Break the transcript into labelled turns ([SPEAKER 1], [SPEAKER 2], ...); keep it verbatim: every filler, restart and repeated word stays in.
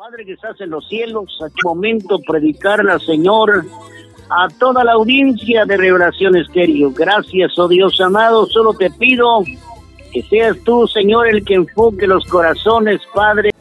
[SPEAKER 1] Padre que estás en los cielos, a tu momento predicarla, Señor, a toda la audiencia de Revelación Estéreo. Gracias, oh Dios amado, solo te pido que seas tú, Señor, el que enfoque los corazones, Padre.